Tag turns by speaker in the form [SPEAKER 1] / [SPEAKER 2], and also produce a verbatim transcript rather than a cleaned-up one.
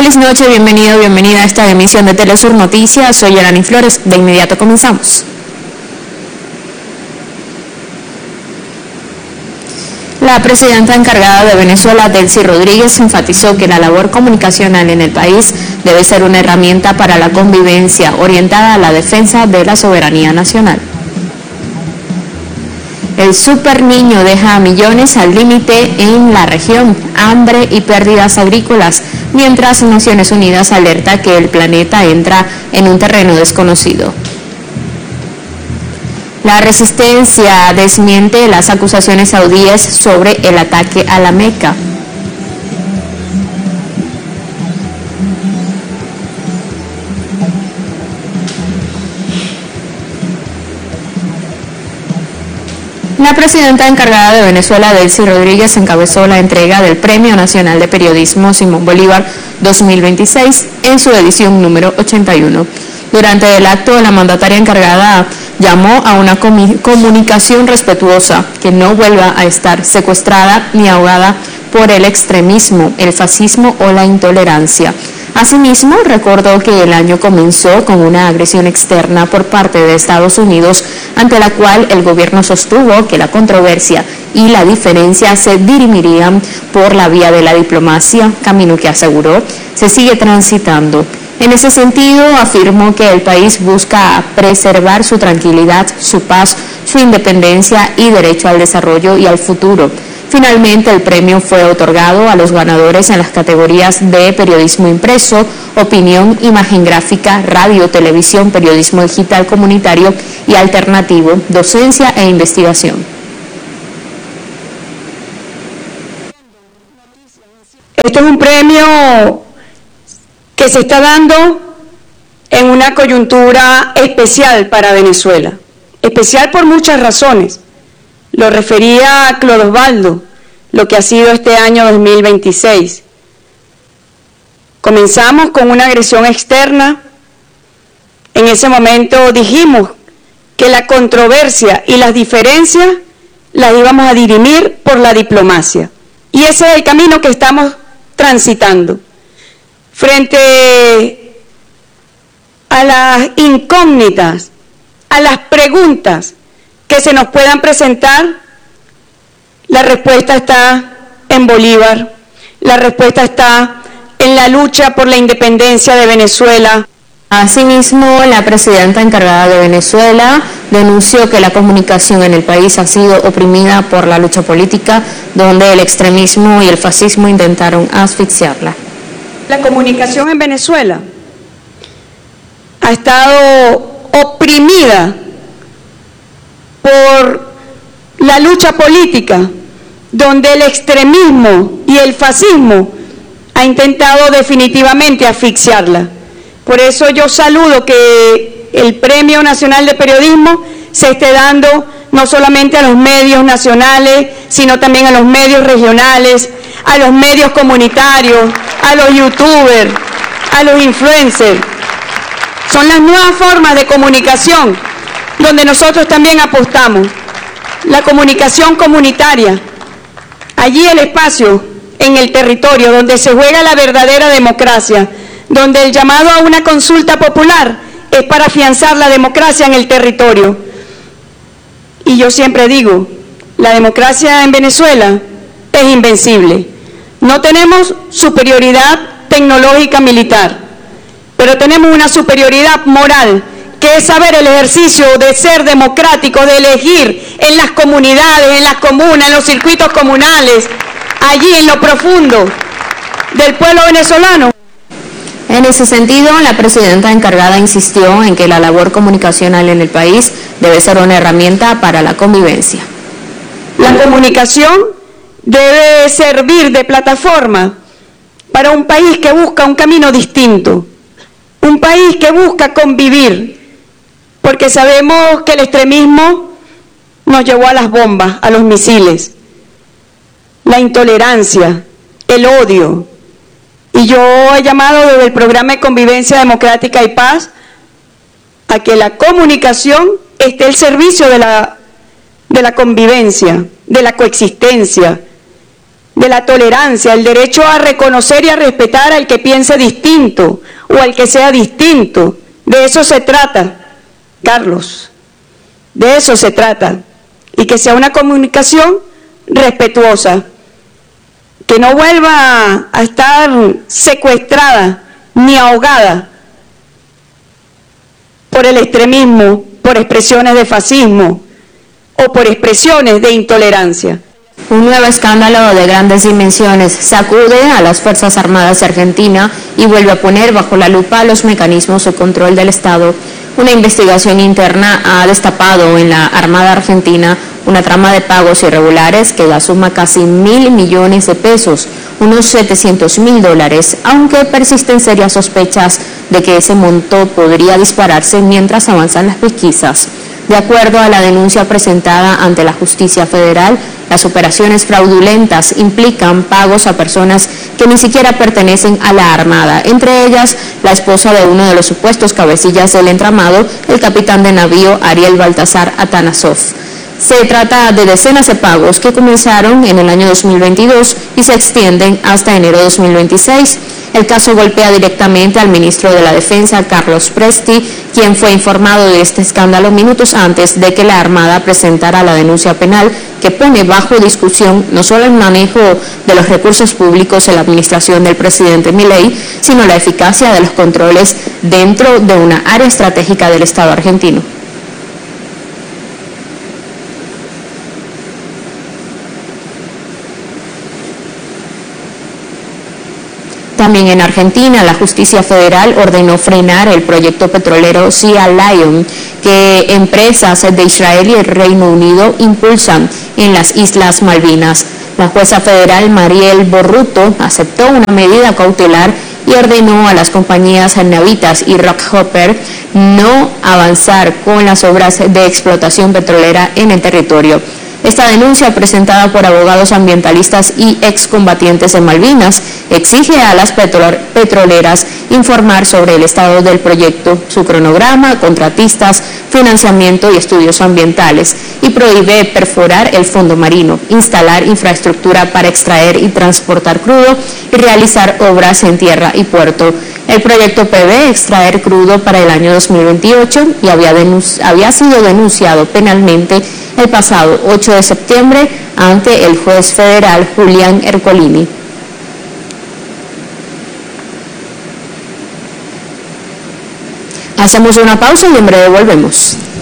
[SPEAKER 1] feliz noche, bienvenido, bienvenida a esta emisión de Telesur Noticias. Soy Yolani Flores, de inmediato comenzamos. La presidenta encargada de Venezuela, Delcy Rodríguez, enfatizó que la labor comunicacional en el país debe ser una herramienta para la convivencia orientada a la defensa de la soberanía nacional. El Super Niño deja a millones al límite en la región, hambre y pérdidas agrícolas, mientras Naciones Unidas alerta que el planeta entra en un terreno desconocido. La resistencia desmiente las acusaciones saudíes sobre el ataque a la Meca. La presidenta encargada de Venezuela, Delcy Rodríguez, encabezó la entrega del Premio Nacional de Periodismo Simón Bolívar dos mil veintiséis en su edición número ochenta y uno. Durante el acto, la mandataria encargada llamó a una comunicación respetuosa que no vuelva a estar secuestrada ni ahogada por el extremismo, el fascismo o la intolerancia. Asimismo, recordó que el año comenzó con una agresión externa por parte de Estados Unidos, ante la cual el gobierno sostuvo que la controversia y la diferencia se dirimirían por la vía de la diplomacia, camino que aseguró se sigue transitando. En ese sentido, afirmó que el país busca preservar su tranquilidad, su paz, su independencia y derecho al desarrollo y al futuro. Finalmente, el premio fue otorgado a los ganadores en las categorías de periodismo impreso, opinión, imagen gráfica, radio, televisión, periodismo digital comunitario y alternativo, docencia e investigación.
[SPEAKER 2] Esto es un premio que se está dando en una coyuntura especial para Venezuela, especial por muchas razones. Lo refería a Claudio Osvaldo, lo que ha sido este año dos mil veintiséis. Comenzamos con una agresión externa. En ese momento dijimos que la controversia y las diferencias las íbamos a dirimir por la diplomacia. Y ese es el camino que estamos transitando. Frente a las incógnitas, a las preguntas que se nos puedan presentar, la respuesta está en Bolívar, la respuesta está en la lucha por la independencia de Venezuela.
[SPEAKER 1] Asimismo, la presidenta encargada de Venezuela denunció que la comunicación en el país ha sido oprimida por la lucha política, donde el extremismo y el fascismo intentaron asfixiarla.
[SPEAKER 2] La comunicación en Venezuela ha estado oprimida por la lucha política, donde el extremismo y el fascismo ha intentado definitivamente asfixiarla. Por eso yo saludo que el Premio Nacional de Periodismo se esté dando no solamente a los medios nacionales, sino también a los medios regionales, a los medios comunitarios, a los youtubers, a los influencers. Son las nuevas formas de comunicación donde nosotros también apostamos. La comunicación comunitaria, allí el espacio en el territorio donde se juega la verdadera democracia, donde el llamado a una consulta popular es para afianzar la democracia en el territorio. Y yo siempre digo, la democracia en Venezuela es invencible. No tenemos superioridad tecnológica militar, pero tenemos una superioridad moral, que es saber el ejercicio de ser democrático, de elegir en las comunidades, en las comunas, en los circuitos comunales, allí en lo profundo del pueblo venezolano.
[SPEAKER 1] En ese sentido, la presidenta encargada insistió en que la labor comunicacional en el país debe ser una herramienta para la convivencia.
[SPEAKER 2] La comunicación debe servir de plataforma para un país que busca un camino distinto, un país que busca convivir, porque sabemos que el extremismo nos llevó a las bombas, a los misiles, la intolerancia, el odio. Y yo he llamado desde el programa de Convivencia Democrática y Paz a que la comunicación esté al servicio de la, de la convivencia, de la coexistencia, de la tolerancia, el derecho a reconocer y a respetar al que piense distinto o al que sea distinto. De eso se trata, Carlos, de eso se trata. Y que sea una comunicación respetuosa, que no vuelva a estar secuestrada ni ahogada por el extremismo, por expresiones de fascismo o por expresiones de intolerancia.
[SPEAKER 1] Un nuevo escándalo de grandes dimensiones sacude a las Fuerzas Armadas de Argentina y vuelve a poner bajo la lupa los mecanismos de control del Estado. Una investigación interna ha destapado en la Armada Argentina una trama de pagos irregulares que da suma casi mil millones de pesos, unos setecientos mil dólares, aunque persisten serias sospechas de que ese monto podría dispararse mientras avanzan las pesquisas. De acuerdo a la denuncia presentada ante la Justicia Federal, las operaciones fraudulentas implican pagos a personas que ni siquiera pertenecen a la Armada, entre ellas la esposa de uno de los supuestos cabecillas del entramado, el capitán de navío Ariel Baltasar Atanasov. Se trata de decenas de pagos que comenzaron en el año dos mil veintidós y se extienden hasta enero de dos mil veintiséis. El caso golpea directamente al ministro de la Defensa, Carlos Presti, quien fue informado de este escándalo minutos antes de que la Armada presentara la denuncia penal que pone bajo discusión no solo el manejo de los recursos públicos en la administración del presidente Milei, sino la eficacia de los controles dentro de una área estratégica del Estado argentino. También en Argentina, la Justicia Federal ordenó frenar el proyecto petrolero Sea Lion, que empresas de Israel y el Reino Unido impulsan en las Islas Malvinas. La jueza federal Mariel Borruto aceptó una medida cautelar y ordenó a las compañías Navitas y Rockhopper no avanzar con las obras de explotación petrolera en el territorio. Esta denuncia, presentada por abogados ambientalistas y excombatientes de Malvinas, exige a las petroleras informar sobre el estado del proyecto, su cronograma, contratistas, financiamiento y estudios ambientales, y prohíbe perforar el fondo marino, instalar infraestructura para extraer y transportar crudo y realizar obras en tierra y puerto. El proyecto prevé extraer crudo para el año dos mil veintiocho y había, había sido denunciado penalmente el pasado ocho de septiembre ante el juez federal Julián Ercolini. Hacemos una pausa y en breve volvemos.